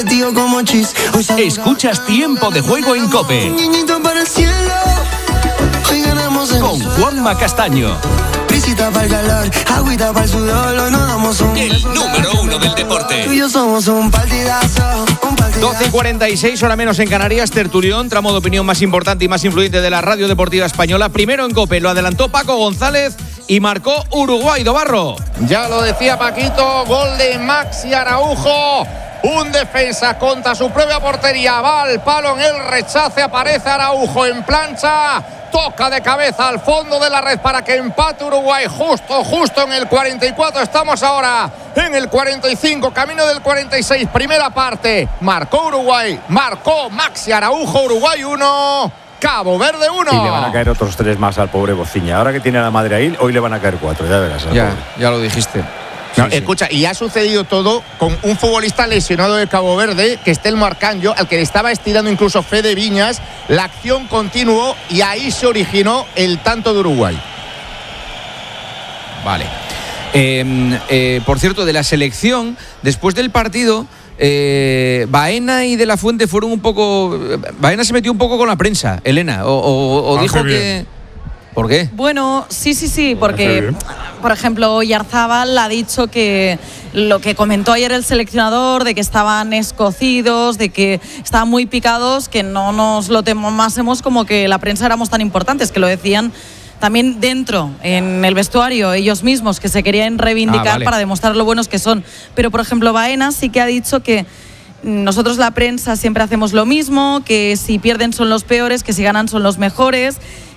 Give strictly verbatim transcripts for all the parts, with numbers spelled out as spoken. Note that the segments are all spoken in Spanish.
Escuchas Tiempo de Juego en COPE con Juanma Castaño, el número uno del deporte. doce y cuarenta y seis, hora menos en Canarias. Tertulión, tramo de opinión más importante y más influyente de la radio deportiva española. Primero en COPE, lo adelantó Paco González y marcó Uruguay. Dobarro. Ya lo decía Paquito, gol de Maxi Araujo. Un defensa contra su propia portería, va al palo en el rechace, aparece Araujo en plancha, toca de cabeza al fondo de la red para que empate Uruguay justo, justo en el cuarenta y cuatro, estamos ahora en el cuarenta y cinco, camino del cuarenta y seis, primera parte, marcó Uruguay, marcó Maxi Araujo, Uruguay uno, Cabo Verde uno. Y le van a caer otros tres más al pobre Bociña, ahora que tiene a la madre ahí, hoy le van a caer cuatro, ya verás. Ya, ya lo dijiste. No, sí, escucha, sí. Y ha sucedido todo con un futbolista lesionado de Cabo Verde, que está el Marcanjo, al que le estaba estirando incluso Fede Viñas. La acción continuó y ahí se originó el tanto de Uruguay. Vale. Eh, eh, por cierto, de la selección, después del partido, eh, Baena y De la Fuente fueron un poco... Baena se metió un poco con la prensa, Elena, o, o, o ah, dijo que... que... ¿Por qué? Bueno, sí, sí, sí, porque, por ejemplo, Oyarzábal ha dicho que lo que comentó ayer el seleccionador, de que estaban escocidos, de que estaban muy picados, que no nos lo tomásemos como que la prensa éramos tan importantes, que lo decían también dentro, en el vestuario, ellos mismos, que se querían reivindicar ah, vale. para demostrar lo buenos que son. Pero, por ejemplo, Baena sí que ha dicho que nosotros la prensa siempre hacemos lo mismo, que si pierden son los peores, que si ganan son los mejores,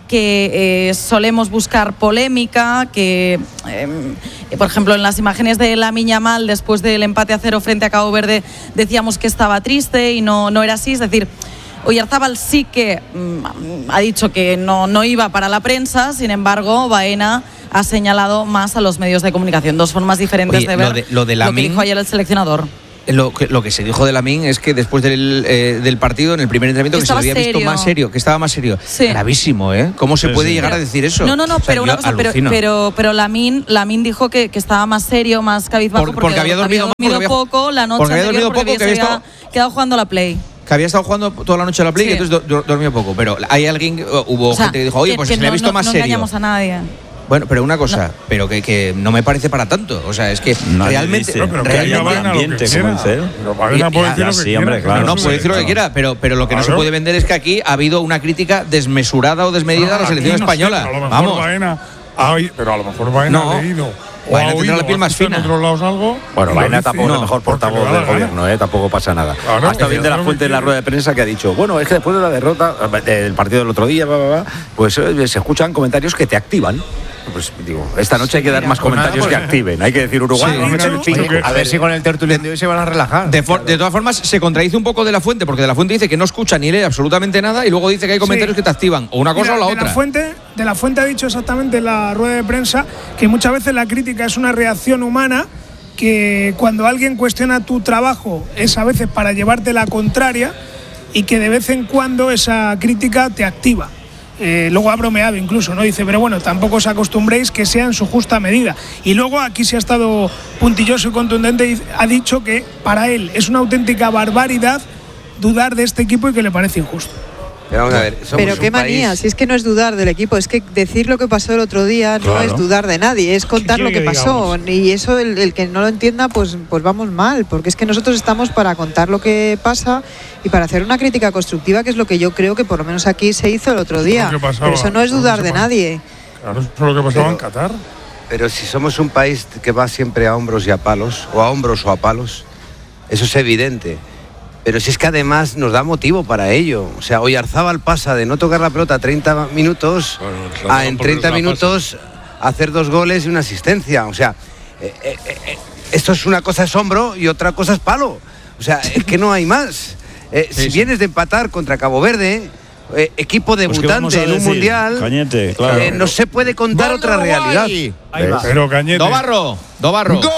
que eh, solemos buscar polémica, que eh, por ejemplo en las imágenes de Lamine Yamal después del empate a cero frente a Cabo Verde decíamos que estaba triste y no, no era así, es decir, Oyarzábal sí que mm, ha dicho que no, no iba para la prensa, sin embargo Baena ha señalado más a los medios de comunicación, dos formas diferentes Oye, de ver lo, de, lo, de Lamine, lo que dijo ayer el seleccionador. Lo que, lo que se dijo de Lamine es que después del, eh, del partido, en el primer entrenamiento, que, que se lo había serio. visto más serio, que estaba más serio. Sí. Gravísimo, ¿eh? ¿Cómo se sí, puede sí. llegar a decir eso? No, no, no, o sea, pero una cosa, pero, pero, pero Lamine, Lamine dijo que, que estaba más serio, más cabizbajo, Por, porque, porque había dormido, había dormido porque poco la noche porque había anterior, dormido poco, porque había, que había estado, quedado jugando a la Play. Que había estado jugando toda la noche a la Play sí. y entonces do, do, dormió poco. Pero hay alguien, hubo o sea, gente que dijo, oye, que, pues que se no, le ha visto no, más no serio. No engañamos a nadie. Bueno, pero una cosa, no. pero que, que no me parece para tanto. O sea, es que no, realmente. Dice, no, pero realmente ambiente, como el cero. Puede decir lo que sí, hombre, claro. No, no puede decir lo que quiera, pero, pero lo que claro. no se puede vender es que aquí ha habido una crítica desmesurada o desmedida no, a la selección no española. Sé, pero a lo mejor Vamos. Baena ha, pero a lo mejor Baena no. ha leído. Baena tendrá la piel más fina. En otros lados algo, bueno, Baena tampoco es el mejor portavoz del gobierno, ¿eh? Tampoco pasa nada. Claro, Hasta bien de la Fuente en la rueda de prensa que ha dicho, bueno, es que después de la derrota del partido del otro día, bla, bla, bla, pues eh, se escuchan comentarios que te activan. Pues digo, esta noche hay que dar más comentarios que activen. Hay que decir Uruguay, sí, vamos a meter cinco. A ver si con el tertulión de hoy se van a relajar. De, for, de todas formas, se contradice un poco De la Fuente, porque De la Fuente dice que no escucha ni lee absolutamente nada y luego dice que hay comentarios sí. que te activan. O una cosa Mira, o la de otra. La Fuente, de la Fuente ha dicho exactamente en la rueda de prensa que muchas veces la crítica es una reacción humana, que cuando alguien cuestiona tu trabajo es a veces para llevarte la contraria y que de vez en cuando esa crítica te activa. Eh, luego ha bromeado incluso, ¿no? Dice, pero bueno, tampoco os acostumbréis, que sea en su justa medida. Y luego aquí se ha estado puntilloso y contundente y ha dicho que para él es una auténtica barbaridad dudar de este equipo y que le parece injusto. Pero, vamos a ver, pero qué manía, país... si es que no es dudar del equipo, es que decir lo que pasó el otro día claro. no es dudar de nadie, es contar lo que pasó, digamos? Y eso el, el que no lo entienda pues, pues vamos mal, porque es que nosotros estamos para contar lo que pasa y para hacer una crítica constructiva, que es lo que yo creo que por lo menos aquí se hizo el otro día, pero eso no es dudar de nadie. Claro, eso es lo que pasaba pero, en Qatar. Pero si somos un país que va siempre a hombros y a palos, o a hombros o a palos, eso es evidente. Pero si es que además nos da motivo para ello. O sea, Oyarzábal pasa de no tocar la pelota treinta minutos bueno, claro, a en treinta minutos hacer dos goles y una asistencia. O sea, eh, eh, eh, esto es una cosa es hombro y otra cosa es palo. O sea, es que no hay más. Eh, sí, si sí. vienes de empatar contra Cabo Verde, eh, equipo debutante pues en un decir? mundial, Cañete, claro. eh, no se puede contar Gol otra realidad. Pero Cañete. Dobarro, Dobarro. ¡Gol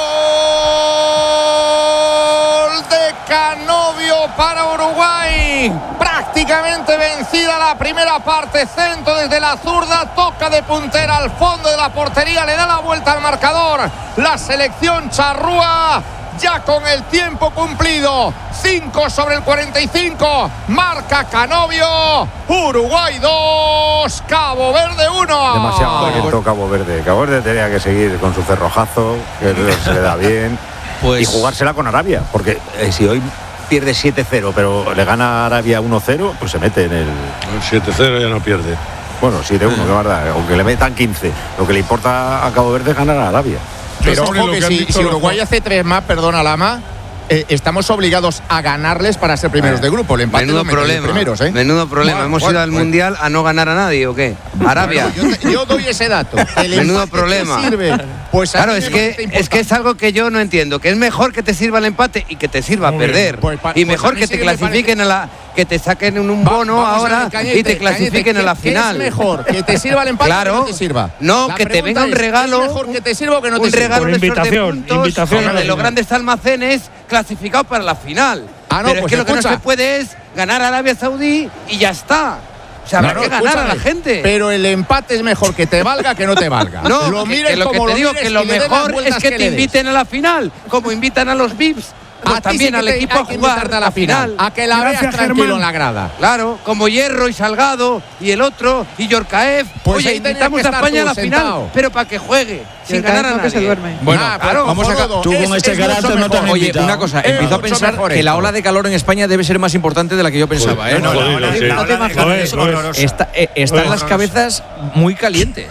de Canovio para Uruguay! Prácticamente prácticamente vencida la primera parte. Centro desde la zurda, toca de puntera al fondo de la portería, le da la vuelta al marcador la selección charrúa. Ya con el tiempo cumplido, cinco sobre el cuarenta y cinco, marca Canovio. Uruguay dos, Cabo Verde uno. Demasiado lento Cabo Verde. Cabo Verde tenía que seguir con su cerrojazo, que se le da bien, pues... y jugársela con Arabia, porque eh, si hoy pierde siete cero, pero le gana a Arabia uno cero, pues se mete en el... El siete cero ya no pierde. Bueno, siete uno, qué verdad, aunque le metan quince. Lo que le importa a Cabo Verde es ganar a Arabia. Pero ojo que, que si, si Uruguay hace tres más, perdona Lama, eh, estamos obligados a ganarles para ser primeros de grupo. El empate menudo problema, primeros, ¿eh? Menudo problema. Bueno, ¿Hemos bueno, ido al bueno. Mundial a no ganar a nadie o qué? Arabia. Bueno, yo, yo doy ese dato. El menudo problema. Sirve, pues claro, es que, es que es algo que yo no entiendo. Que es mejor que te sirva el empate y que te sirva Muy perder. Pues, pa, y mejor pues que te clasifiquen a la... que te saquen un bono Va, ahora Cañete, y te clasifiquen Cañete, a la final. ¿Qué es mejor? ¿Que te sirva el empate claro, o que no te sirva? No, que te venga un regalo. ¿Es mejor que te sirva o que no te un sirva? regalo Por invitación, puntos, invitación de los grandes almacenes clasificados para la final. Ah, no, Pero pues es que escucha. lo que no se puede es ganar a Arabia Saudí y ya está. O sea, habrá no, no, que ganar escúchame, a la gente. Pero el empate es mejor que te valga que no te valga. No, lo, que, que lo que te digo que lo mejor es que, que te inviten a la final, como invitan a los V I Ps. Pues también al equipo a jugar a la final, a que la Gracias, veas tranquilo Germán. En la grada. Claro, como Hierro y Salgado y el otro y Yorcaev. Pues oye, invitamos a España a la sentado. Final, pero para que juegue, sin ganar a nadie. Que se duerme. Bueno, ah, claro, vamos a tú con este carácter no te han Oye, una cosa, es empiezo a pensar que la ola de calor en España debe ser más importante de la que yo pensaba, ¿eh? No, no, no, no te imaginas. Están las cabezas muy calientes.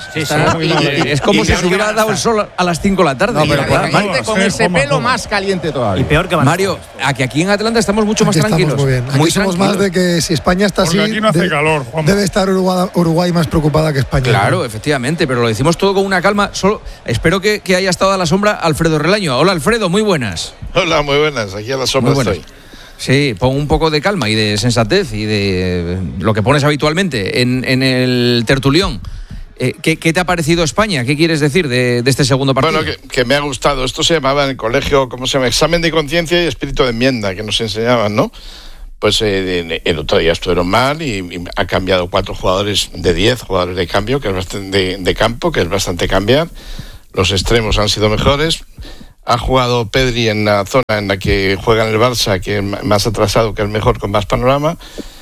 Es como si se hubiera dado el sol a las cinco de la tarde. No, pero con ese pelo más caliente todavía. Y peor que Mario, que aquí en Atlanta estamos mucho más aquí tranquilos. Muy bien. Aquí muy somos tranquilos. más de que si España está Porque así, aquí no hace de, calor, debe estar Uruguay, Uruguay más preocupada que España. Claro, ¿no? Efectivamente, pero lo decimos todo con una calma. Solo espero que, que haya estado a la sombra Alfredo Relaño. Hola, Alfredo, muy buenas. Hola, muy buenas. Aquí a la sombra estoy. Sí, pon un poco de calma y de sensatez y de lo que pones habitualmente en, en el tertulión. Eh, ¿qué, ¿Qué te ha parecido España? ¿Qué quieres decir de, de este segundo partido? Bueno, que, que me ha gustado. Esto se llamaba en el colegio, ¿cómo se llama? Examen de conciencia y espíritu de enmienda, que nos enseñaban, ¿no? Pues eh, el otro día estuvieron mal y, y ha cambiado cuatro jugadores de diez, jugadores de cambio, que es bastante, de, de campo, que es bastante cambiar. Los extremos han sido mejores. Ha jugado Pedri en la zona en la que juega en el Barça, que es más atrasado, que es mejor, con más panorama.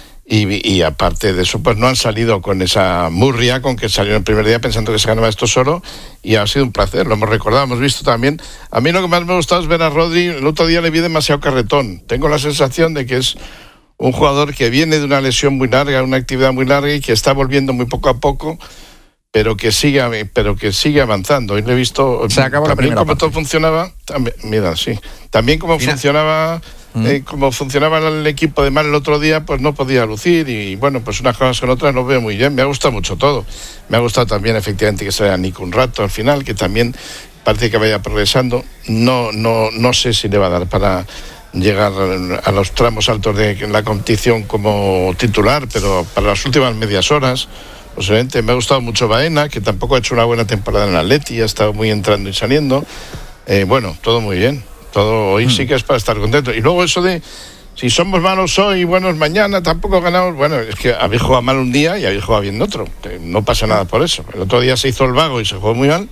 Y, y aparte de eso, pues no han salido con esa murria con que salieron el primer día pensando que se ganaba esto solo, y ha sido un placer, lo hemos recordado, hemos visto también. A mí lo que más me ha gustado es ver a Rodri. El otro día le vi demasiado carretón. Tengo la sensación de que es un jugador que viene de una lesión muy larga, una actividad muy larga, y que está volviendo muy poco a poco, pero que sigue, pero que sigue avanzando. Y le he visto se acabó también cómo parte. todo funcionaba. También, mira, sí. También cómo mira. funcionaba... Eh, como funcionaba el equipo de mal el otro día, pues no podía lucir, y bueno, pues unas cosas con otras lo veo muy bien. Me ha gustado mucho todo. Me ha gustado también efectivamente que sea Nico un rato al final, que también parece que vaya progresando. No, no, no sé si le va a dar para llegar a los tramos altos de la competición como titular, pero para las últimas medias horas, posiblemente. Me ha gustado mucho Baena, que tampoco ha hecho una buena temporada en el Atleti, ha estado muy entrando y saliendo. Eh, bueno, todo muy bien. Todo hoy sí que es para estar contento. Y luego eso de si somos malos hoy y buenos mañana, tampoco ganamos. Bueno, es que habéis jugado mal un día y habéis jugado bien otro. No pasa nada por eso. El otro día se hizo el vago y se jugó muy mal,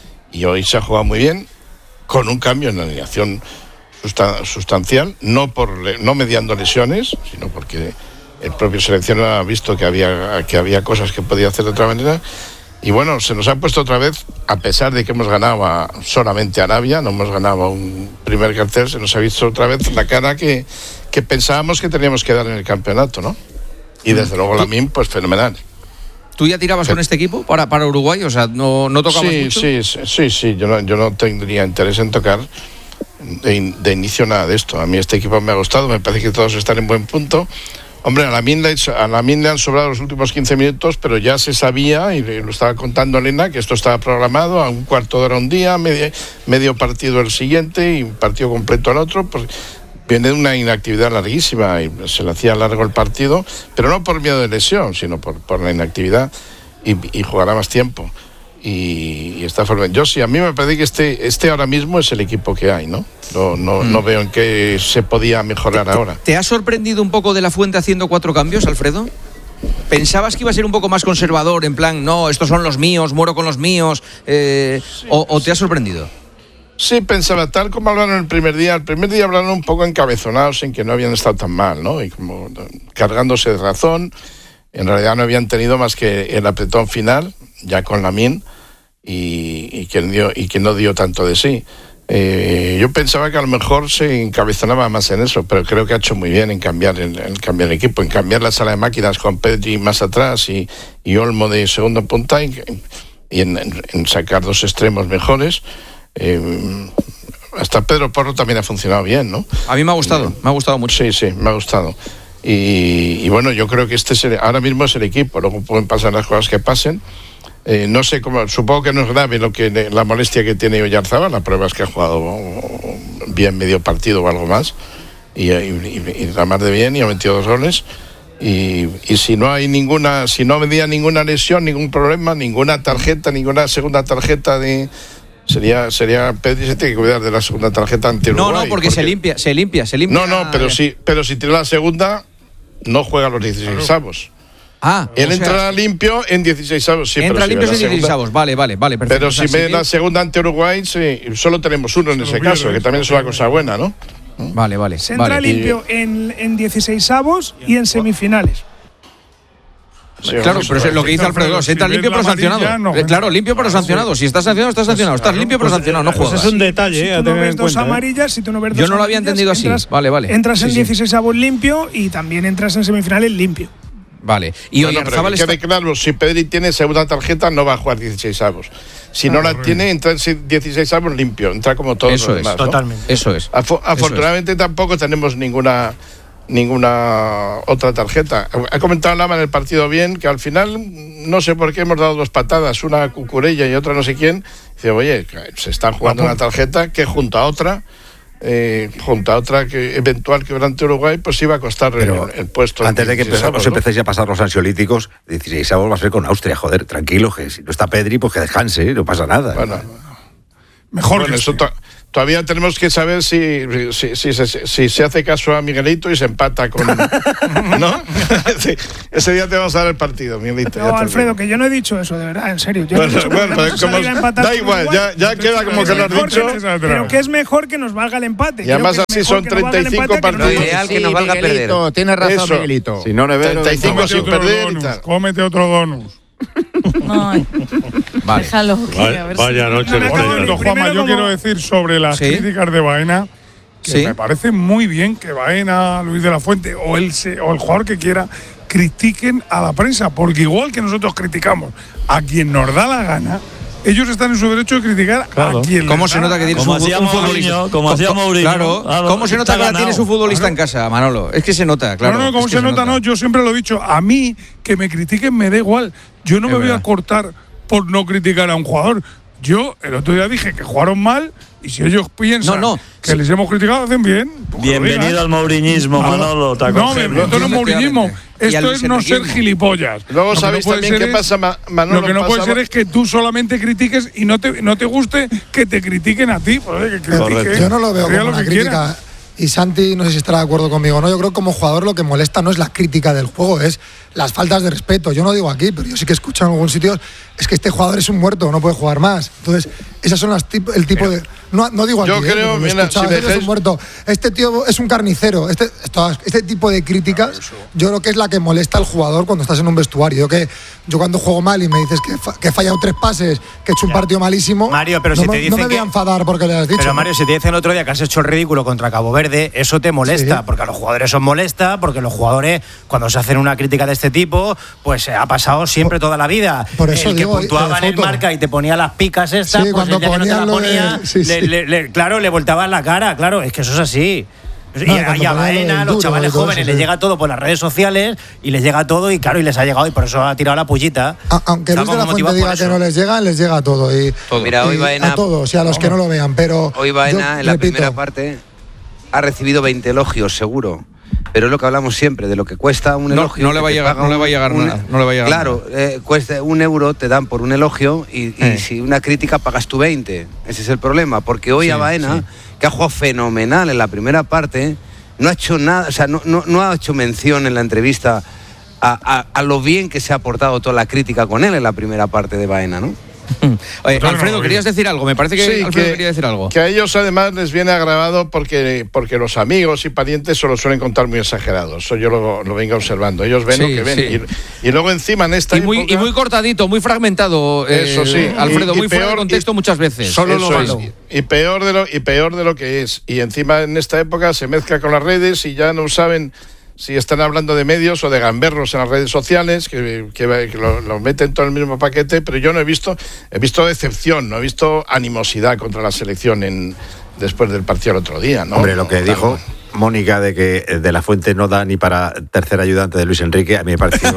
y hoy se ha jugado muy bien, con un cambio en la alineación sustancial, no por no mediando lesiones, sino porque el propio seleccionador ha visto que había que había cosas que podía hacer de otra manera. Y bueno, se nos ha puesto otra vez, a pesar de que hemos ganado a solamente a Arabia, no hemos ganado a un primer cartel, se nos ha visto otra vez la cara que, que pensábamos que teníamos que dar en el campeonato, ¿no? Y desde luego la M I M, pues fenomenal. ¿Tú ya tirabas sí. con este equipo para, para Uruguay? O sea, ¿no, no tocabas sí, mucho? Sí, sí, sí, sí. Yo no, yo no tendría interés en tocar de, de inicio nada de esto. A mí este equipo me ha gustado, me parece que todos están en buen punto. Hombre, a la M I M le han sobrado los últimos quince minutos, pero ya se sabía, y lo estaba contando Elena, que esto estaba programado a un cuarto de hora un día, medio, medio partido el siguiente y un partido completo al otro. Pues viene de una inactividad larguísima y se le hacía largo el partido, pero no por miedo de lesión, sino por, por la inactividad, y, y jugará más tiempo. y, y está formado. Yo sí, a mí me parece que este, este ahora mismo es el equipo que hay, ¿no? No, no, mm. no veo en qué se podía mejorar ¿Te, ahora. ¿Te ha sorprendido un poco de la Fuente haciendo cuatro cambios, Alfredo? ¿Pensabas que iba a ser un poco más conservador, en plan, no, estos son los míos, muero con los míos, eh, sí, o, o te ha sorprendido? Sí, pensaba, tal como hablaron el primer día, el primer día hablaron un poco encabezonados en que no habían estado tan mal, ¿no? Y como cargándose de razón, en realidad no habían tenido más que el apretón final, ya con Lamine, y, y, que, dio, y que no dio tanto de sí. Eh, yo pensaba que a lo mejor se encabezonaba más en eso, pero creo que ha hecho muy bien en cambiar el, en cambiar el equipo, en cambiar la sala de máquinas con Pedri más atrás y, y Olmo de segunda punta y, y en, en, en sacar dos extremos mejores. Eh, hasta Pedro Porro también ha funcionado bien, ¿no? A mí me ha gustado, me ha gustado mucho. Sí, sí, me ha gustado. Y, y bueno, yo creo que este es el, ahora mismo es el equipo, luego pueden pasar las cosas que pasen. Eh, no sé cómo, supongo que no es grave lo que la molestia que tiene Oyarzabal, la prueba es que ha jugado bien medio partido o algo más, y, y, y, y la más de bien, y ha metido dos goles. Y, y si no hay ninguna, si no había ninguna lesión, ningún problema, ninguna tarjeta, ninguna segunda tarjeta de. Sería, sería Pedri se tiene que cuidar de la segunda tarjeta ante Uruguay. No, no, porque, porque se limpia, se limpia, se limpia. No, no, pero si, pero si tiene la segunda, no juega los dieciséis avos. Ah, él entra limpio en dieciséis avos, sí. Entra pero limpio si en dieciséis avos, vale, vale, vale. Perfecto. Pero si o sea, ve si la bien... segunda ante Uruguay, sí, solo tenemos uno en ese caso, que también es una cosa buena, ¿no? Vale, vale. Se entra vale. limpio en, en dieciséis avos y en semifinales. Sí, claro, pero es lo que dice Alfredo, se entra si limpio pero sancionado. no, eh, claro, limpio pero sancionado. Si estás sancionado, estás sancionado. Estás limpio pero sancionado, no juegas. Pues es un detalle, si eh, tú no ves dos cuenta, amarillas, si tú no ves dos Yo no lo había entendido así. Entras, vale, vale. Entras sí, en sí. dieciséis avos limpio y también entras en semifinales limpio. Vale. Y no, no, pero que quede está... claro, si Pedri tiene segunda tarjeta, no va a jugar dieciséis avos. Si ah, no la horrible. tiene, entra en dieciséis avos limpio. Entra como todos Eso los demás. Es, ¿no? Totalmente. Eso es. Afo afortunadamente Eso es. tampoco tenemos ninguna ninguna otra tarjeta. Ha comentado Lama en el partido bien que al final no sé por qué hemos dado dos patadas, una a Cucurella y otra no sé quién. Dice, oye, se está jugando una tarjeta que junto a otra Eh, junto a otra que eventual que durante Uruguay pues iba a costar el, el puesto. Antes de que empezamos, ¿no? empecéis a pasar los ansiolíticos, dieciséis avos va a ser con Austria, joder, tranquilo, que si no está Pedri, pues que descanse, ¿eh? No pasa nada. Bueno, mejor bueno, que eso to todavía tenemos que saber si, si, si, si, si, si se hace caso a Miguelito y se empata con ¿no? Sí, ese día te vamos a dar el partido, Miguelito. No, Alfredo, que yo no he dicho eso, de verdad, en serio. Yo bueno, no he dicho bueno, pues, como, da igual, Uruguay, ya, ya queda como que lo has dicho. Que, pero que es mejor que nos valga el empate. Y además así son treinta y cinco partidos. Lo ideal que nos valga perder. Tienes razón, eso. Miguelito. Si no, treinta y cinco sin perder y tal. Cómete otro donus. Ay. Vale. Déjalo. Que, vaya, a ver vaya si... noche. No, no, no, Juanma, yo quiero decir sobre las ¿Sí? críticas de Baena que ¿Sí? me parece muy bien que Baena, Luis de la Fuente o el, o el jugador que quiera critiquen a la prensa, porque igual que nosotros criticamos a quien nos da la gana, ellos están en su derecho de criticar claro. a quien ¿Cómo les se nota que tiene como su, hacía un futbolista? Mourinho, como hacía Mourinho. Claro, claro, ¿cómo se nota que la tiene su futbolista claro. en casa, Manolo? Es que se nota, claro. No, no, ¿cómo es que se, se nota? No, yo siempre lo he dicho. A mí, que me critiquen me da igual. Yo no es me verdad. voy a cortar por no criticar a un jugador. Yo el otro día dije que jugaron mal y si ellos piensan no, no, que sí. les hemos criticado, hacen bien. Pues bienvenido al mouriñismo, Manolo. Te no, me, esto no es mouriñismo. Esto es no ser gilipollas. Luego sabéis no también qué es, pasa, Manolo. Lo que no pasa, puede ser es que tú solamente critiques y no te, no te guste que te critiquen a ti. Pues, que critiquen, yo no lo veo como lo una que crítica. Quieran. Y Santi, no sé si estará de acuerdo conmigo o no, yo creo que como jugador lo que molesta no es la crítica del juego, es las faltas de respeto. Yo no digo aquí, pero yo sí que escucho en algún sitio, es que este jugador es un muerto, no puede jugar más. Entonces, esas son las tip, el tipo de... No, no digo aquí, yo creo, eh, mira, si este es un muerto, este tío es un carnicero. Este, esto, este tipo de críticas, yo creo que es la que molesta al jugador cuando estás en un vestuario. Yo que yo cuando juego mal y me dices que, fa, que he fallado tres pases, que he hecho un partido malísimo, Mario, pero no, si me, te dicen no me voy que... a enfadar porque le has dicho. Pero Mario, si te dicen el otro día que has hecho el ridículo contra Cabo Verde, eso te molesta, sí. porque a los jugadores os molesta, porque los jugadores, cuando se hacen una crítica de este tipo, pues ha pasado siempre toda la vida. Por eso el digo, que puntuaba eh, en el marca y te ponía las picas estas, sí, pues el día que no te la ponía, de... sí, sí. Le, le, le, claro, le voltaban la cara, claro, es que eso es así. No, y a, y a Baena, los chavales jóvenes, les llega todo por las redes sociales y les llega todo y claro, y les ha llegado y por eso ha tirado la pullita. A, aunque Luis de la Fuente diga que no les llega, les llega todo. Y, todo. Mira, hoy y Baena, a todos y a los no. que no lo vean, pero hoy Baena yo, en la repito, primera parte ha recibido veinte elogios, seguro. pero es lo que hablamos siempre, de lo que cuesta un No, elogio. no le va a llegar, no le va a llegar un- nada. No le va a llegar Claro, eh, cuesta un euro, te dan por un elogio y, y Eh. si una crítica pagas tú veinte. Ese es el problema, porque hoy Sí, a Baena, sí. que ha jugado fenomenal en la primera parte, no ha hecho nada, o sea, no, no, no ha hecho mención en la entrevista a, a, a lo bien que se ha portado toda la crítica con él en la primera parte de Baena, ¿no? Oye, Alfredo, querías decir algo. Me parece que Sí, Alfredo que- quería decir algo. Que a ellos además les viene agravado porque, porque los amigos y parientes se lo suelen contar muy exagerados. Eso yo lo, lo vengo observando. Ellos ven Sí, lo que ven. sí. Y, y luego encima en esta Y muy, época, y muy cortadito, muy fragmentado, eh, Eso sí. Alfredo, Y- y muy fuera de peor- contexto y- muchas veces. Eso es. Y peor de lo y peor de lo que es. Y encima en esta época se mezcla con las redes y ya no saben si están hablando de medios o de gamberros en las redes sociales, que, que- que lo, lo meten todo en el mismo paquete, pero yo no he visto, he visto decepción, no he visto animosidad contra la selección en después del partido el otro día, ¿no? Hombre, lo que No, dijo Mónica de que De la Fuente no da ni para tercer ayudante de Luis Enrique, a mí me pareció...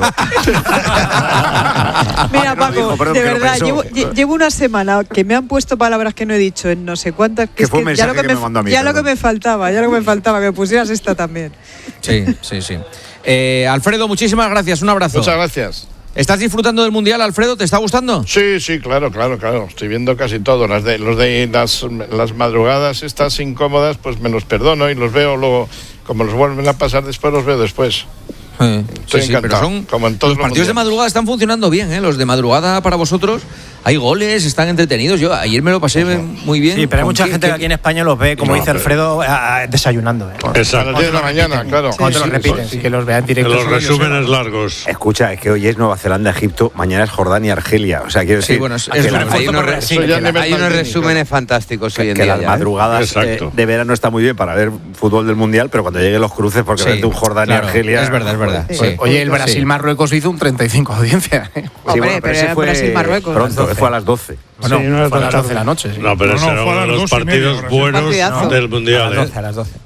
Mira, Paco, dijo, perdón, de que lo verdad, pensó. llevo, lle- llevo una semana que me han puesto palabras que no he dicho en no sé cuántas. Que es fue un ya lo mensaje que me, me mandó a mí, ya lo que perdón. me faltaba, ya lo que me faltaba, que pusieras esta también. Sí, sí, sí. Eh, Alfredo, muchísimas gracias. Un abrazo. Muchas gracias. ¿Estás disfrutando del Mundial, Alfredo? ¿Te está gustando? Sí, sí, claro, claro, claro. Estoy viendo casi todo. Las de, los de las, las madrugadas estas incómodas, pues me los perdono y los veo luego, como los vuelven a pasar después, los veo después. Sí, Estoy sí, pero encantado. son como en todos los partidos de mundiales. madrugada están funcionando bien, ¿eh? Los de madrugada para vosotros hay goles, están entretenidos. Yo ayer me lo pasé muy bien. Sí, pero hay ¿Con mucha qué- gente qué- que aquí en España los ve, como No, dice pero- Alfredo, a- a- desayunando. ¿eh? A las diez de la mañana, claro. Cuando te lo repiten, sí, que los vean directo. Los resúmenes largos. Escucha, es que hoy es Nueva Zelanda, Egipto, mañana es Jordania, Argelia. O sea, quiero Sí, decir... bueno, es- que es la- un Hay unos, re- Eso ya que nivel la- hay unos Maldini, resúmenes fantásticos hoy en que día. las ya, ¿eh? madrugadas eh, Exacto. de verano está muy bien para ver fútbol del Mundial, pero cuando lleguen los cruces, porque Sí, verte un Jordania, claro, Argelia... es verdad, es verdad. joder. Sí. Oye, el Sí. Brasil-Marruecos hizo un treinta y cinco de audiencia. ¿eh? Sí, Hombre, bueno, pero ese era fue Brasil-Marruecos. pronto, doce. fue a las doce. Bueno, Sí, no era fue a tan las doce de la tarde. noche. Sí. No, pero No, ese no, era fue a uno de las los dos y media, partidos Brasil. buenos Partidazo. del A Mundial. las ¿eh? doce, a las doce.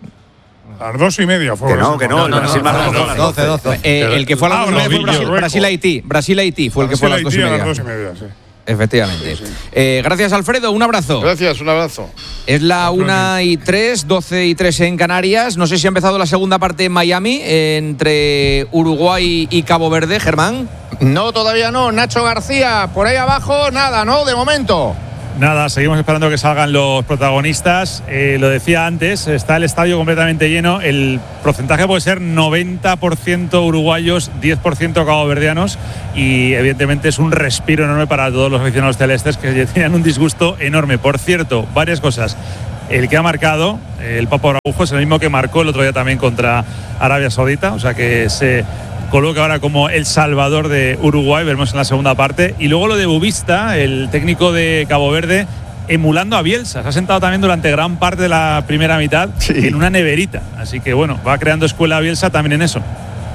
A las dos y media fue. Que no, Brasil. que no, No, el no, no, Brasil-Marruecos no, fue a las doce, doce. doce. Eh, el que fue a las Ah, dos y media no, fue Brasil- Marruecos. Brasil-Haití. Brasil-Haití fue el que fue a las dos y Brasil-Haití media. a las dos y media, sí. Efectivamente. Eh, gracias, Alfredo. Un abrazo. Gracias, un abrazo. Es la una y tres, doce y tres en Canarias. No sé si ha empezado la segunda parte en Miami, eh, entre Uruguay y Cabo Verde. Germán. No, todavía no. Nacho García, por ahí abajo, nada, ¿no? De momento. Nada, seguimos esperando que salgan los protagonistas. Eh, lo decía antes, está el estadio completamente lleno. El porcentaje puede ser noventa por ciento uruguayos, diez por ciento caboverdianos. Y evidentemente es un respiro enorme para todos los aficionados celestes que ya tenían un disgusto enorme. Por cierto, varias cosas. El que ha marcado, el Papo Araujo, es el mismo que marcó el otro día también contra Arabia Saudita. O sea que se coloca ahora como el salvador de Uruguay, veremos en la segunda parte. Y luego lo de Bubista, el técnico de Cabo Verde, emulando a Bielsa. Se ha sentado también durante gran parte de la primera mitad en una neverita. Así que bueno, va creando escuela Bielsa también en eso.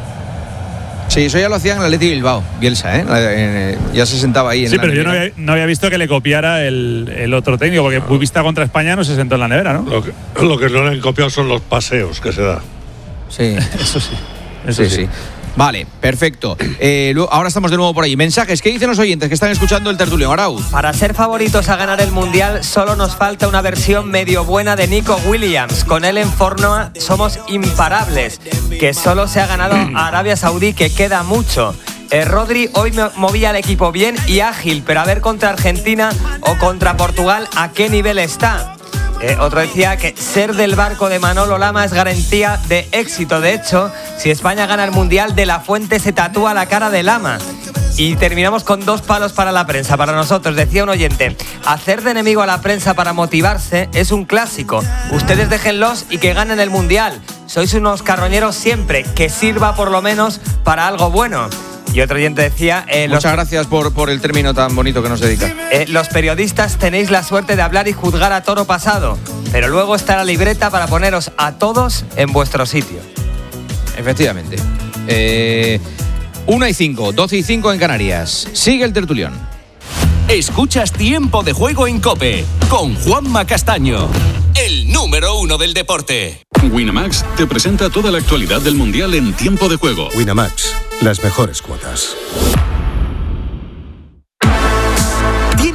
Sí, eso ya lo hacía en el Athletic Bilbao, Bielsa, ¿eh? Eh, Ya se sentaba ahí en Sí, la pero yo no nevera. había, no había visto que le copiara el, el otro técnico, porque Bubista contra España no se sentó en la nevera, ¿no? Lo que, lo que no le han copiado son los paseos que se da. Sí, eso sí. Eso sí, sí. sí. Vale, perfecto. Eh, luego- ahora estamos de nuevo por ahí. Mensajes, ¿qué dicen los oyentes que están escuchando el tertulión? Arauz. Para ser favoritos a ganar el Mundial solo nos falta una versión medio buena de Nico Williams. Con él en forma somos imparables. Que solo se ha ganado a Arabia Saudí, que queda mucho. Eh, Rodri hoy mo- movía al equipo bien y ágil, pero a ver contra Argentina o contra Portugal a qué nivel está. Eh, otro decía que ser del barco de Manolo Lama es garantía de éxito. De hecho, si España gana el Mundial, De la Fuente se tatúa la cara de Lama. Y terminamos con dos palos para la prensa, para nosotros. Decía un oyente, hacer de enemigo a la prensa para motivarse es un clásico. Ustedes déjenlos y que ganen el Mundial. Sois unos carroñeros siempre, que sirva por lo menos para algo bueno. Y otro oyente decía... Eh, Muchas los... gracias por, por el término tan bonito que nos dedica. Eh, los periodistas tenéis la suerte de hablar y juzgar a toro pasado, pero luego está la libreta para poneros a todos en vuestro sitio. Efectivamente. Eh, una y cinco, doce y cinco en Canarias. Sigue el tertulión. Escuchas Tiempo de Juego en COPE con Juanma Castaño, el número uno del deporte. Winamax te presenta toda la actualidad del Mundial en Tiempo de Juego. Winamax, las mejores cuotas.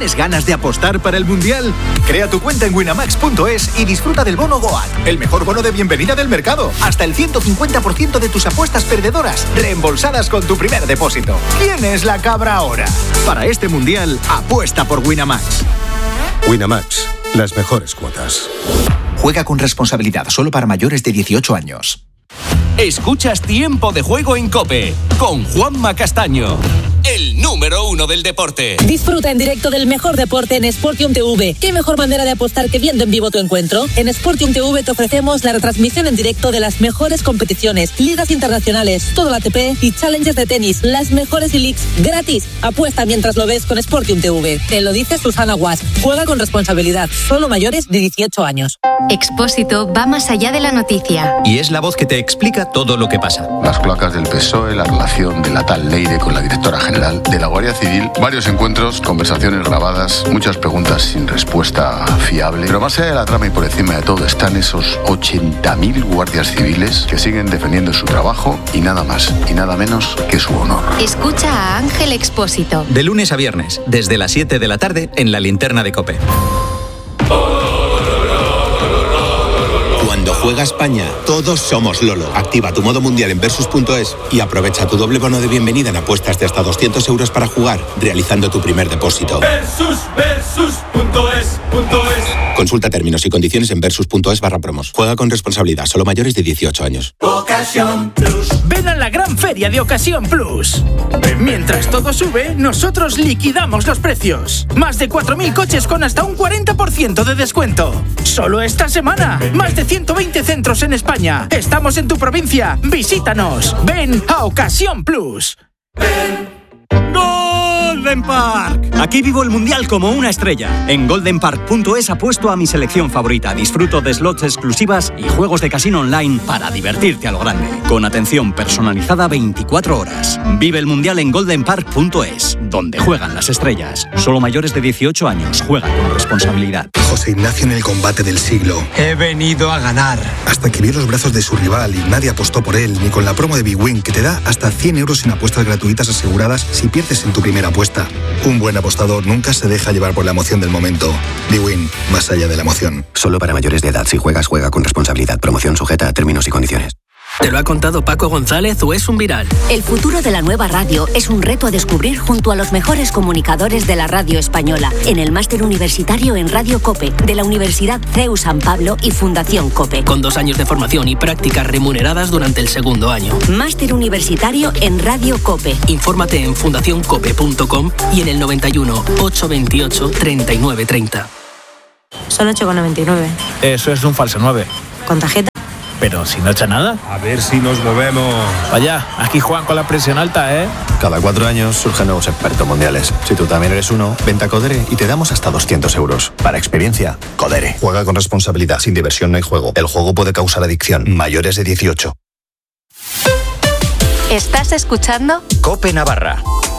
¿Tienes ganas de apostar para el Mundial? Crea tu cuenta en winamax punto es y disfruta del bono Goat, el mejor bono de bienvenida del mercado. Hasta el ciento cincuenta por ciento de tus apuestas perdedoras reembolsadas con tu primer depósito. ¿Quién es la cabra ahora? Para este Mundial, apuesta por Winamax. Winamax, las mejores cuotas. Juega con responsabilidad, solo para mayores de dieciocho años. Escuchas Tiempo de Juego en COPE con Juanma Castaño, el número uno del deporte. Disfruta en directo del mejor deporte en Sportium T V. ¿Qué mejor manera de apostar que viendo en vivo tu encuentro? En Sportium T V te ofrecemos la retransmisión en directo de las mejores competiciones, ligas internacionales, todo el A T P y challenges de tenis, las mejores e-leagues gratis. Apuesta mientras lo ves con Sportium T V. Te lo dice Susana Guas. Juega con responsabilidad. Solo mayores de dieciocho años. Expósito va más allá de la noticia. Y es la voz que te explica todo lo que pasa. Las cloacas del P S O E, la relación de la tal Leire con la directora general de la Guardia Civil, varios encuentros, conversaciones grabadas, muchas preguntas sin respuesta fiable. Pero más allá de la trama y por encima de todo están esos ochenta mil guardias civiles que siguen defendiendo su trabajo y nada más y nada menos que su honor. Escucha a Ángel Expósito. De lunes a viernes, desde las siete de la tarde en la linterna de COPE. Cuando juega España, todos somos Lolo. Activa tu modo mundial en Versus punto es y aprovecha tu doble bono de bienvenida en apuestas de hasta doscientos euros para jugar, realizando tu primer depósito. Versus, versus punto es, punto es. Consulta términos y condiciones en versus punto es barra promos. Juega con responsabilidad, solo mayores de dieciocho años. Ocasión Plus. Ven a la gran feria de Ocasión Plus. Mientras todo sube, nosotros liquidamos los precios. Más de cuatro mil coches con hasta un cuarenta por ciento de descuento. Solo esta semana. Más de ciento veinte centros en España. Estamos en tu provincia. Visítanos. Ven a Ocasión Plus. Golden Park. Aquí vivo el Mundial como una estrella. En golden park punto es apuesto a mi selección favorita. Disfruto de slots exclusivas y juegos de casino online para divertirte a lo grande. Con atención personalizada veinticuatro horas. Vive el Mundial en golden park punto es, donde juegan las estrellas. Solo mayores de dieciocho años. Juega con responsabilidad. José Ignacio en el combate del siglo. He venido a ganar. Hasta que vio los brazos de su rival y nadie apostó por él, ni con la promo de Big Win, que te da hasta cien euros en apuestas gratuitas aseguradas si pierdes en tu primera apuesta. Un buen apostador nunca se deja llevar por la emoción del momento. Big Win, más allá de la emoción. Solo para mayores de edad. Si juegas, juega con responsabilidad. Promoción sujeta a términos y condiciones. ¿Te lo ha contado Paco González o es un viral? El futuro de la nueva radio es un reto a descubrir junto a los mejores comunicadores de la radio española en el máster universitario en Radio COPE de la Universidad C E U San Pablo y Fundación COPE. Con dos años de formación y prácticas remuneradas durante el segundo año. Máster universitario en Radio COPE. Infórmate en fundación cope punto com y en el noventa y uno, ochocientos veintiocho, treinta y nueve treinta. Son ocho con noventa y nueve. Eso es un falso nueve. ¿Con tarjeta? Pero si no echa nada. A ver si nos movemos. Vaya, aquí juegan con la presión alta, ¿eh? Cada cuatro años surgen nuevos expertos mundiales. Si tú también eres uno, vente a Codere y te damos hasta doscientos euros. Para experiencia, Codere. Juega con responsabilidad. Sin diversión no hay juego. El juego puede causar adicción. Mayores de dieciocho. ¿Estás escuchando? COPE Navarra.